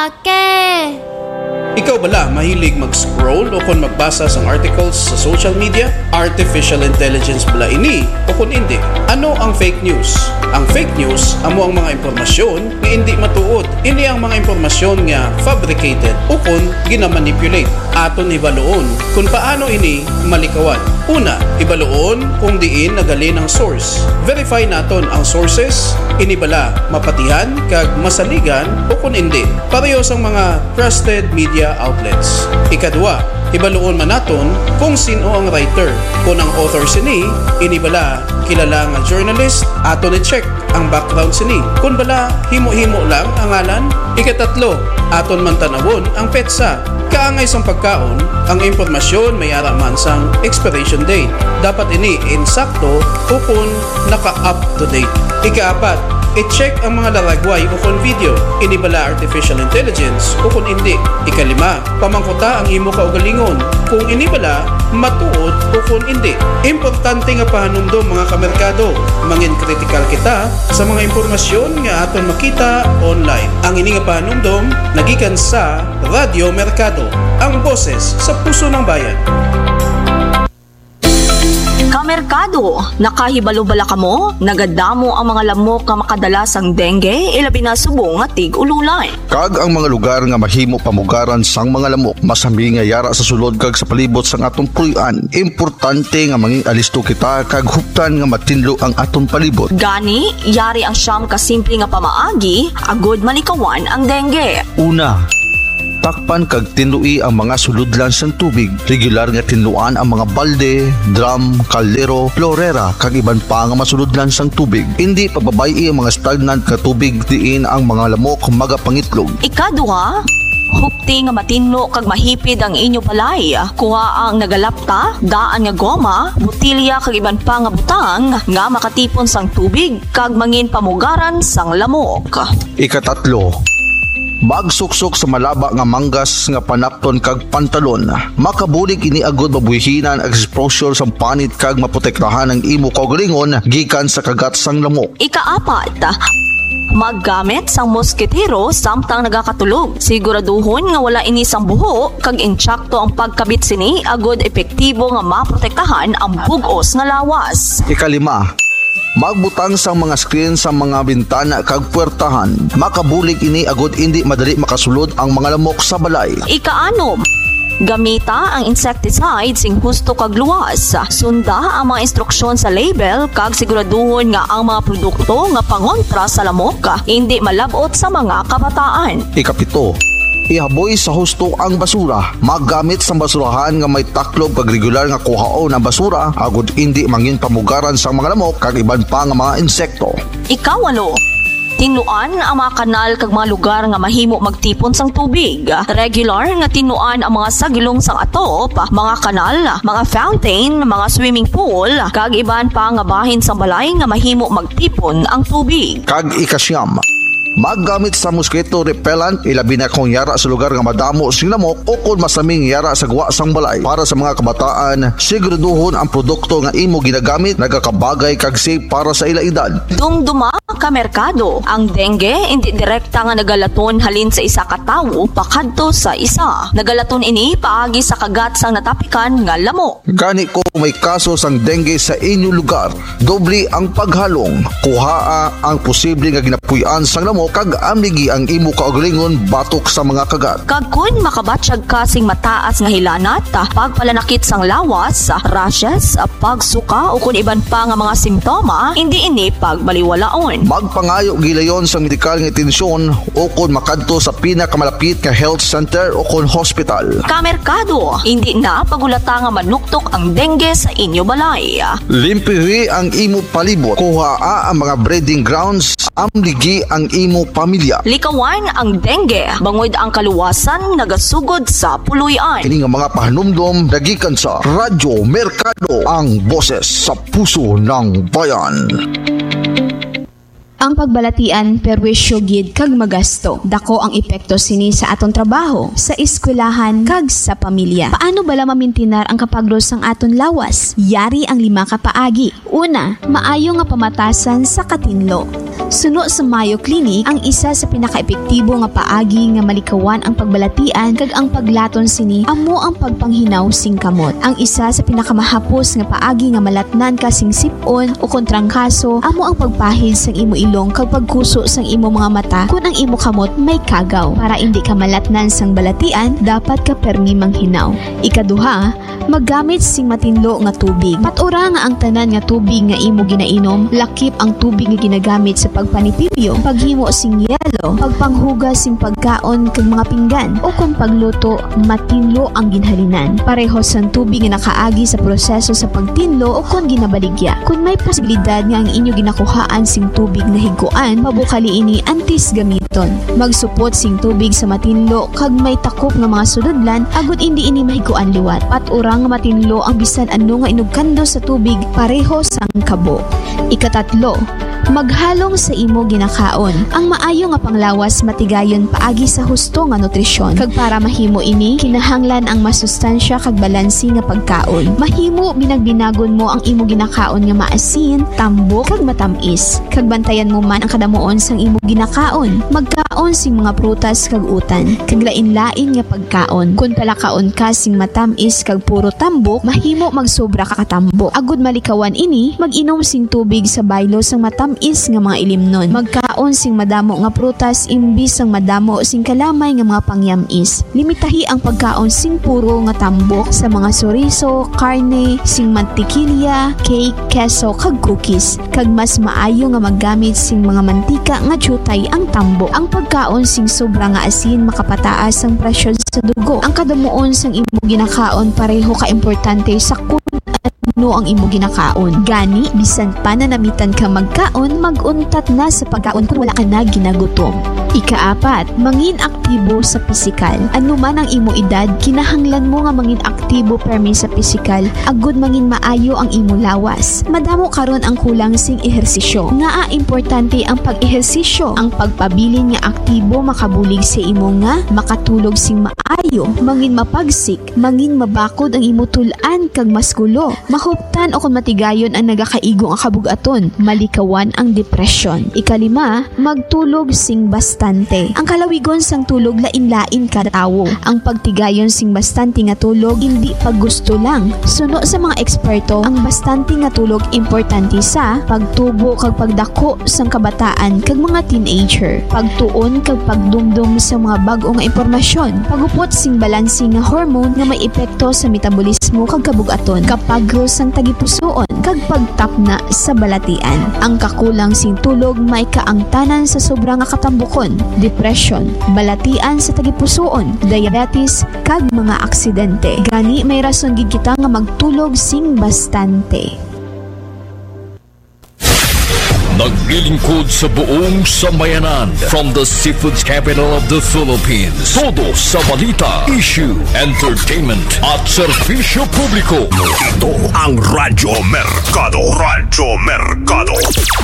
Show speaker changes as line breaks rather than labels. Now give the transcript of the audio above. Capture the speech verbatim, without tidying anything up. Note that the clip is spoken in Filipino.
Ake!
Ikaw bala mahilig mag-scroll o kung magbasa sang articles sa social media? Artificial intelligence bala ini o kung hindi? Ano ang fake news? Ang fake news amo ang mga impormasyon nga hindi matuod. Ini ang mga impormasyon nga fabricated o kung ginamanipulate. Aton ibaloon kung paano ini malikawan. Una, ibaloon kung diin nagali ng source. Verify naton ang sources, inibala mapatihan kag masaligan o kung hindi. Pareho sang mga trusted media outlets. Ikadua, ibaloon man naton kung sino ang writer. Kung ang author sini, inibala kilala nga journalist, aton i-check ang background sini. Kung bala himo-himo lang ang ngalan. Ikatatlo, aton man tanawon ang petsa. Kaangay sang pagkaon, ang impormasyon may araman sang expiration date. Dapat ini insakto o kung naka-up to date. Ikaapat, i-check ang mga laragway o kung video, inibala artificial intelligence o kung hindi. Ikalima, pamangkuta ang imo kaugalingon, kung inibala, matuod o kung hindi. Importante nga pahanumdom mga kamerkado, mangin critical kita sa mga impormasyon nga aton makita online. Ang ini nga pahanumdom, nagikan sa Radyo Merkado, ang boses sa puso ng bayan.
Kamerkado, nakahibalo bala kamo? Nagadamo ang mga lamok nga makadalas ang dengue, ilabi na subong nga tig-ululan.
Kag ang mga lugar nga mahimo pamugaran sang mga lamok, masami nga yara sa sulod kag sa palibot sang atong puy-an. Importante nga manging alisto kita kag huptan nga matinlo ang atong palibot.
Gani, yari ang siyam ka simple nga pamaagi, agod malikawan ang dengue.
Una, takpan kag tinlui ang mga suludlan sang tubig. Regular nga tinluan ang mga balde, drum, kaldero, florera kag iban pa nga masuludlan sang tubig. Hindi pababayi ang mga stagnant nga tubig diin ang mga lamok magapangitlog.
Ikaduha, hupti nga matinlo kag mahipid ang inyo balay. Kuha ang nagalapta, daan nga goma, butilya kag iban pa nga butang nga makatipon sang tubig kag mangin pamugaran sang lamok.
Ikatatlo, magsuksok sa malaba nga manggas nga panapton kag pantalon. Makabulig ini agod mabuhinan ang exposure sa panit kag maprotektahan ang imo kaugalingon gikan sa kagat sang lamok.
Ikaapat, maggamit sang moskitero samtang nagakatulog. Siguraduhon nga wala ini sang buho kag intsakto ang pagkabit sini agod epektibo nga maprotektahan ang bug-os nga lawas.
Ikalima, magbutang sa mga screen sa mga bintana kag puwertahan. Makabulig ini agod hindi madali makasulod ang mga lamok sa balay.
Ikaanom, gamita ang insecticide sing husto kag luwas. Sunda ang mga instruksyon sa label kag siguraduhon nga ang mga produkto nga pangontra sa lamok hindi malabot sa mga kabataan.
Ikapito, ihaboy sa husto ang basura. Maggamit sa basurahan nga may taklob kag regular nga kuhaon ang basura agod hindi mangin pamugaran sa mga lamok kag iban pa nga mga insekto.
Ikawalo, tinluan ang mga kanal kag mga lugar nga mahimo magtipon sang tubig. Regular nga tinluan ang mga sagilong sang atop, mga kanal, mga fountain, mga swimming pool, kag iban pa nga bahin sang balay nga mahimo magtipon ang tubig.
Kag ikasyam, maggamit sa mosquito repellent, ilabi na kung yara sa lugar nga madamo sing lamok o kung masaming yara sa guwa sang balay. Para sa mga kabataan, siguraduhon ang produkto nga imo ginagamit nagakabagay kag safe para sa ila edad.
Dumduma ka merkado, ang dengue hindi direkta nga nagalaton halin sa isa ka tawo pakadto sa isa. Nagalaton ini paagi sa kagat sang natapikan nga lamok.
Gani ko may kaso sang dengue sa inyo lugar, doble ang paghalong. Kuhaa ang posible nga ginapuy-an sang lamok kag amligi ang imo kaugalingon batok sa mga kagat.
Kag kun makabatsyag ka sing mataas nga hilanat, pagpalanakit sang lawas, rashes, pagsuka o kun iban pa nga mga simptoma, hindi ini pagbaliwalaon.
Magpangayo gilayon sa medikal nga atensyon o kun makadto sa pinakamalapit nga health center o kun hospital.
Kamerkado, hindi na pagulata nga manuktok ang dengue sa inyo balay.
Limpiri ang imo palibot. Kuhaa ang mga breeding grounds, amligi ang imo pamilya.
Likawan ang dengue, bangod ang kaluwasan nagasugod sa puluyan.
Kini nga mga pahanumdom dagikan sa Radyo Merkado, ang boses sa puso ng bayan.
Ang pagbalatian perwisyo gid kag magasto. Dako ang epekto sini sa aton trabaho, sa eskwelahan kag sa pamilya. Paano bala mamintinar ang kapagros sang aton lawas? Yari ang lima ka paagi. Una, maayo nga pamatasan sa katinlo. Suno sa Mayo Clinic, ang isa sa pinakaepektibo nga paagi nga malikawan ang pagbalatian kag ang paglaton sini amo ang pagpanghinaw sing kamot. Ang isa sa pinakamahapos nga paagi nga malatnan ka sing sipon o kontrangkaso amo ang pagpahid sang imo ilong kag pagkuso sang imo mga mata kung ang imo kamot may kagaw. Para hindi ka malatnan sang balatian, dapat ka permi manghinaw. Ikaduha, maggamit sing matinlo nga tubig. Patura nga ang tanan nga tubig nga imo ginainom, lakip ang tubig nga ginagamit sa pagpanipipyo, paghimo sing yelo, pagpanghugas sing pagkaon kag mga pinggan, o kung pagluto, matinlo ang ginhalinan. Pareho sang tubig nga nakaagi sa proseso sa pagtinlo o kung ginabaligya. Kung may posibilidad nga ang inyo ginakuhaan sing tubig na higuan, mabukali ini antis gamiton. Magsupot sing tubig sa matinlo kag may takop nga mga suludlan, agud indi ini mahiguan liwat. Patura nga matinlo ang bisan ano nga inugkando sa tubig, pareho sang kabo. Ikatatlo, maghalong sa imo ginakaon. Ang maayo nga panglawas matigayon paagi sa husto nga nutrisyon. Kag para mahimo ini, kinahanglan ang masustansya kag balansi nga pagkaon. Mahimo binagbinagon mo ang imo ginakaon nga maasin, tambok kag matamis. Kag bantayan mo man ang kadamuon sang imo ginakaon. Magkaon sing mga prutas kag utan. Kag lain-lain nga pagkaon. Kun palakaon ka sing matamis kag puro tambok, mahimo magsobra ka katambok. Agud malikawan ini, mag-inom sing tubig sa baylo sang matamis is nga mga ilimnon. Magkaon sing madamo nga prutas imbis ang madamo sing kalamay nga mga pangyamis. Limitahi ang pagkaon sing puro nga tambok sa mga soriso, karne, sing mantikilya, cake, keso kag cookies. Kag mas maayo nga maggamit sing mga mantika nga tsutay ang tambok. Ang pagkaon sing sobra nga asin makapataas ang presyon sa dugo. Ang kadamuon sang imo ginakaon pareho ka importante sa kun no ang imo ginakaon. Gani, bisan pa na namitan ka magkaon, maguntat na sa pagkaon kung wala ka na ginagutom. Ikaapat, mangin aktibo sa pisikal. Ano man ang imo edad, kinahanglan mo nga mangin aktibo permi sa pisikal, agud mangin maayo ang imo lawas. Madamo karon ang kulang sing ehersisyo. Nga importante ang pag-ehersisyo. Ang pagpabilin nga aktibo makabulig sa imo nga makatulog sing maayo, mangin mapagsik, mangin mabakod ang imo tulan kag maskulo. Mahuptan o kung matigayon ang nagakaigong ang kabugaton, malikawan ang depression. Ikalima, magtulog sing bastante. Ang kalawigon sang tulog lain-lain kada tawo. Ang pagtigayon sing bastante nga tulog hindi paggusto lang. Suno sa mga eksperto, ang bastante nga tulog importante sa pagtubo kag pagdako sang kabataan kag mga teenager, pagtuon kag pagdumdum sa mga bag-o nga impormasyon, pagupot sing balansi nga hormone nga may epekto sa metabolismo kag kabugaton, kapag sang tagipusoon kag pagtapna sa balatian. Ang kakulang sing tulog may kaangtanan sa sobra nga katambukon, depression, balatian sa tagipusoon, diabetes kag mga aksidente. Gani may rason gid kita nga magtulog sing bastante.
Naglilingkod sa buong sambayanan from the seafood capital of the Philippines. Todo sa balita, issue, entertainment at serbisyo publiko.
Ito ang Radyo Mercado. Radyo Mercado.